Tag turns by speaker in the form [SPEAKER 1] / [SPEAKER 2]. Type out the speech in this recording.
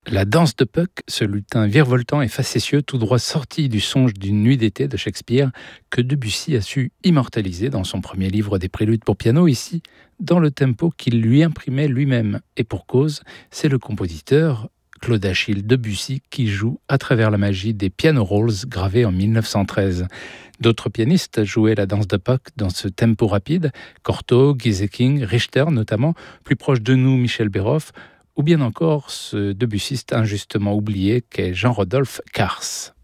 [SPEAKER 1] La danse de Puck, ce lutin virevoltant et facétieux, tout droit sorti du songe d'une nuit d'été de Shakespeare, que Debussy a su immortaliser dans son premier livre des préludes pour piano, ici, dans le tempo qu'il lui imprimait lui-même. Et pour cause, c'est le compositeur Claude Achille Debussy qui joue à travers la magie des piano rolls gravés en 1913. D'autres pianistes jouaient la danse de Puck dans ce tempo rapide, Cortot, Gieseking, Richter notamment, plus proche de nous Michel Béroff, ou bien encore ce Debussiste injustement oublié qu'est Jean-Rodolphe Cars.